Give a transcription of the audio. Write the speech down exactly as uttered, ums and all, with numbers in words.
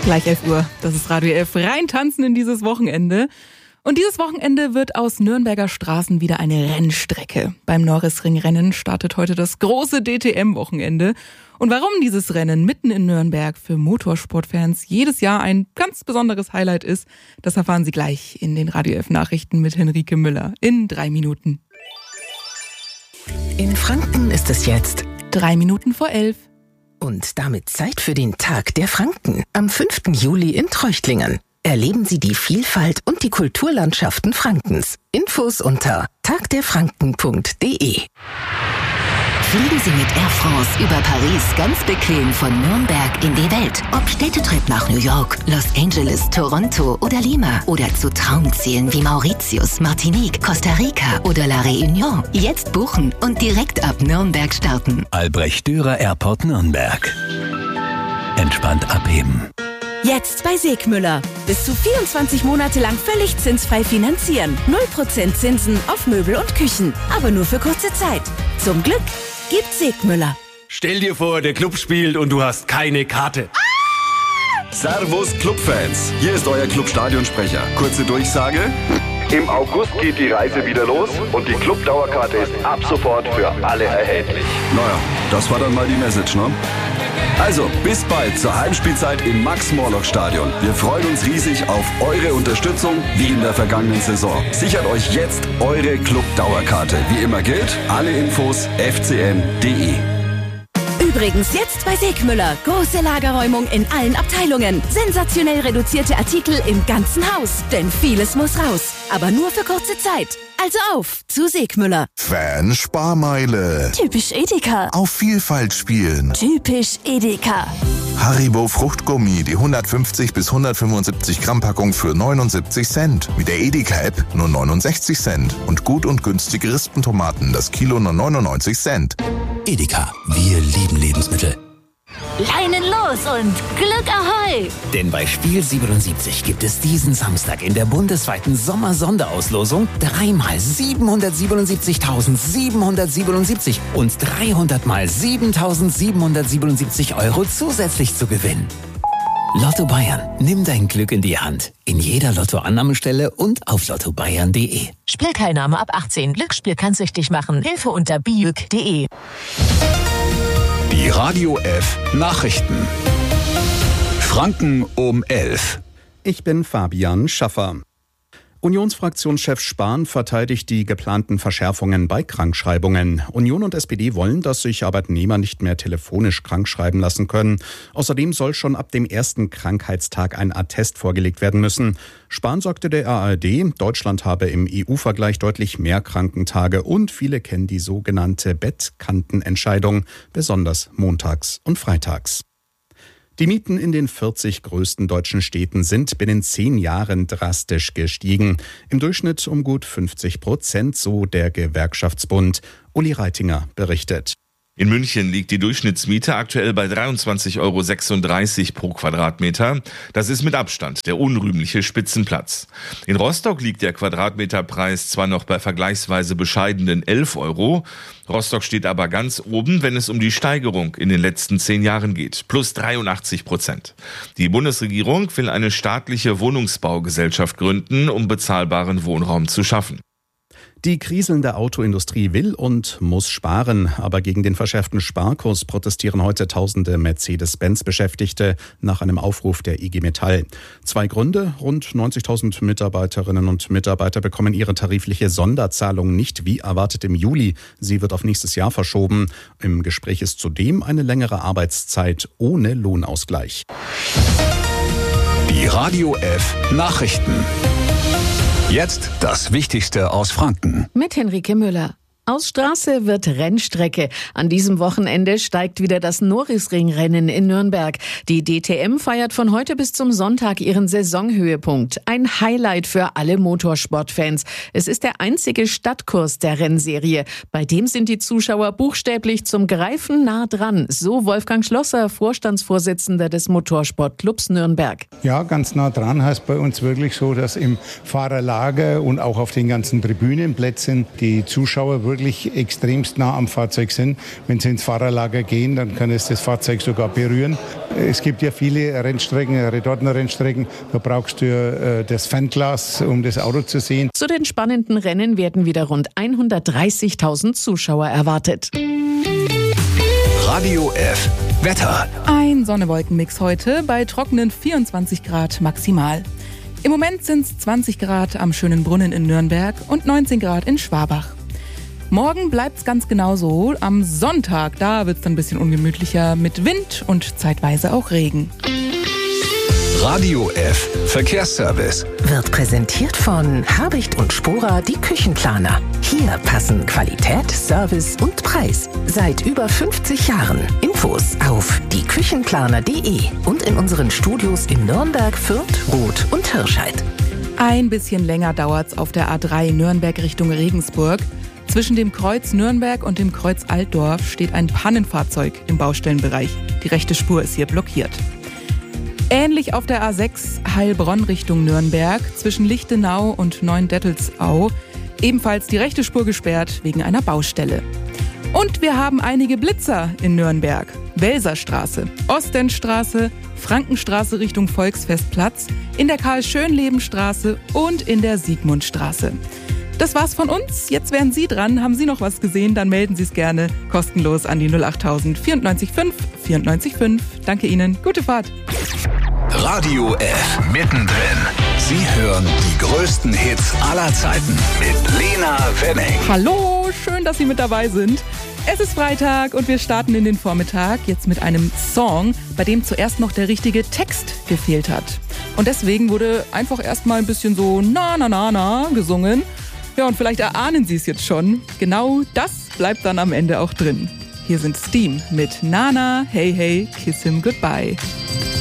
Gleich elf Uhr, das ist Radio elf, reintanzen in dieses Wochenende. Und dieses Wochenende wird aus Nürnberger Straßen wieder eine Rennstrecke. Beim Norrisring-Rennen startet heute das große D T M-Wochenende. Und warum dieses Rennen mitten in Nürnberg für Motorsportfans jedes Jahr ein ganz besonderes Highlight ist, das erfahren Sie gleich in den Radio elf Nachrichten mit Henrike Müller in drei Minuten. In Franken ist es jetzt Drei Minuten vor elf. Und damit Zeit für den Tag der Franken am fünften Juli in Treuchtlingen. Erleben Sie die Vielfalt und die Kulturlandschaften Frankens. Infos unter tagderfranken punkt de. Fliegen Sie mit Air France über Paris ganz bequem von Nürnberg in die Welt. Ob Städtetrip nach New York, Los Angeles, Toronto oder Lima. Oder zu Traumzielen wie Mauritius, Martinique, Costa Rica oder La Réunion. Jetzt buchen und direkt ab Nürnberg starten. Albrecht Dürer Airport Nürnberg. Entspannt abheben. Jetzt bei Segmüller. Bis zu vierundzwanzig Monate lang völlig zinsfrei finanzieren. null Prozent Zinsen auf Möbel und Küchen. Aber nur für kurze Zeit. Zum Glück gibt Segmüller. Stell dir vor, der Club spielt und du hast keine Karte. Ah! Servus Clubfans, hier ist euer Clubstadionsprecher. Kurze Durchsage. Im August geht die Reise wieder los und die Clubdauerkarte ist ab sofort für alle erhältlich. Naja, das war dann mal die Message, ne? Also, bis bald zur Heimspielzeit im Max-Morlock-Stadion. Wir freuen uns riesig auf eure Unterstützung wie in der vergangenen Saison. Sichert euch jetzt eure Club-Dauerkarte. Wie immer gilt, alle Infos f c n punkt de. Übrigens jetzt bei Segmüller. Große Lagerräumung in allen Abteilungen. Sensationell reduzierte Artikel im ganzen Haus. Denn vieles muss raus. Aber nur für kurze Zeit. Also auf zu Segmüller. Fan-Sparmeile. Typisch Edeka. Auf Vielfalt spielen. Typisch Edeka. Haribo Fruchtgummi, die hundertfünfzig bis hundertfünfundsiebzig Gramm Packung für neunundsiebzig Cent. Mit der Edeka-App nur neunundsechzig Cent. Und gut und günstige Rispentomaten, das Kilo nur neunundneunzig Cent. Edeka, wir lieben Lebensmittel. Leinen los und Glück Ahoi! Denn bei Spiel siebenundsiebzig gibt es diesen Samstag in der bundesweiten Sommer-Sonderauslosung dreimal siebenhundertsiebenundsiebzigtausendsiebenhundertsiebenundsiebzig und dreihundert mal siebentausendsiebenhundertsiebenundsiebzig Euro zusätzlich zu gewinnen. Lotto Bayern, nimm dein Glück in die Hand. In jeder Lottoannahmestelle und auf lotto bayern punkt de. Spielteilnahme ab achtzehn. Glücksspiel kann süchtig machen. Hilfe unter biüg punkt de. Die Radio elf Nachrichten. Franken um elf. Ich bin Fabian Schaffer. Unionsfraktionschef Spahn verteidigt die geplanten Verschärfungen bei Krankschreibungen. Union und S P D wollen, dass sich Arbeitnehmer nicht mehr telefonisch krankschreiben lassen können. Außerdem soll schon ab dem ersten Krankheitstag ein Attest vorgelegt werden müssen. Spahn sagte der A R D, Deutschland habe im E U-Vergleich deutlich mehr Krankentage und viele kennen die sogenannte Bettkantenentscheidung, besonders montags und freitags. Die Mieten in den vierzig größten deutschen Städten sind binnen zehn Jahren drastisch gestiegen. Im Durchschnitt um gut fünfzig Prozent, so der Gewerkschaftsbund. Uli Reitinger berichtet. In München liegt die Durchschnittsmiete aktuell bei dreiundzwanzig Euro sechsunddreißig pro Quadratmeter. Das ist mit Abstand der unrühmliche Spitzenplatz. In Rostock liegt der Quadratmeterpreis zwar noch bei vergleichsweise bescheidenen elf Euro. Rostock steht aber ganz oben, wenn es um die Steigerung in den letzten zehn Jahren geht. Plus dreiundachtzig Prozent. Die Bundesregierung will eine staatliche Wohnungsbaugesellschaft gründen, um bezahlbaren Wohnraum zu schaffen. Die kriselnde Autoindustrie will und muss sparen, aber gegen den verschärften Sparkurs protestieren heute tausende Mercedes-Benz-Beschäftigte nach einem Aufruf der I G Metall. Zwei Gründe: Rund neunzigtausend Mitarbeiterinnen und Mitarbeiter bekommen ihre tarifliche Sonderzahlung nicht wie erwartet im Juli. Sie wird auf nächstes Jahr verschoben. Im Gespräch ist zudem eine längere Arbeitszeit ohne Lohnausgleich. Die Radio elf Nachrichten. Jetzt das Wichtigste aus Franken. Mit Henrike Müller. Aus Straße wird Rennstrecke. An diesem Wochenende steigt wieder das Norrisring-Rennen in Nürnberg. Die D T M feiert von heute bis zum Sonntag ihren Saisonhöhepunkt. Ein Highlight für alle Motorsportfans. Es ist der einzige Stadtkurs der Rennserie. Bei dem sind die Zuschauer buchstäblich zum Greifen nah dran. So Wolfgang Schlosser, Vorstandsvorsitzender des Motorsportclubs Nürnberg. Ja, ganz nah dran heißt bei uns wirklich so, dass im Fahrerlager und auch auf den ganzen Tribünenplätzen die Zuschauer wirklich wirklich extremst nah am Fahrzeug sind. Wenn sie ins Fahrerlager gehen, dann kann es das Fahrzeug sogar berühren. Es gibt ja viele Rennstrecken, Retortenrennstrecken, da brauchst du äh, das Fernglas, um das Auto zu sehen. Zu den spannenden Rennen werden wieder rund hundertdreißigtausend Zuschauer erwartet. Radio F. Wetter. Ein Sonne-Wolken-Mix heute bei trockenen vierundzwanzig Grad maximal. Im Moment sind es zwanzig Grad am schönen Brunnen in Nürnberg und neunzehn Grad in Schwabach. Morgen bleibt es ganz genauso. Am Sonntag, da wird es dann ein bisschen ungemütlicher mit Wind und zeitweise auch Regen. Radio F. Verkehrsservice. Wird präsentiert von Habicht und Spora, die Küchenplaner. Hier passen Qualität, Service und Preis. Seit über fünfzig Jahren. Infos auf die küchenplaner punkt de und in unseren Studios in Nürnberg, Fürth, Roth und Hirscheid. Ein bisschen länger dauert's auf der A drei Nürnberg Richtung Regensburg. Zwischen dem Kreuz Nürnberg und dem Kreuz Altdorf steht ein Pannenfahrzeug im Baustellenbereich. Die rechte Spur ist hier blockiert. Ähnlich auf der A sechs Heilbronn Richtung Nürnberg zwischen Lichtenau und Neuendettelsau. Ebenfalls die rechte Spur gesperrt wegen einer Baustelle. Und wir haben einige Blitzer in Nürnberg. Welserstraße, Ostendstraße, Frankenstraße Richtung Volksfestplatz, in der Karl-Schönleben-Straße und in der Siegmundstraße. Das war's von uns. Jetzt wären Sie dran. Haben Sie noch was gesehen? Dann melden Sie es gerne kostenlos an die null achttausend vierundneunzig fünf vierundneunzig fünf. Danke Ihnen. Gute Fahrt. Radio F. Mittendrin. Sie hören die größten Hits aller Zeiten mit Lena Wenning. Hallo, schön, dass Sie mit dabei sind. Es ist Freitag und wir starten in den Vormittag jetzt mit einem Song, bei dem zuerst noch der richtige Text gefehlt hat. Und deswegen wurde einfach erstmal ein bisschen so na na na na gesungen. Ja, und vielleicht erahnen Sie es jetzt schon. Genau das bleibt dann am Ende auch drin. Hier sind Steam mit Nana, Hey Hey, Kiss Him Goodbye.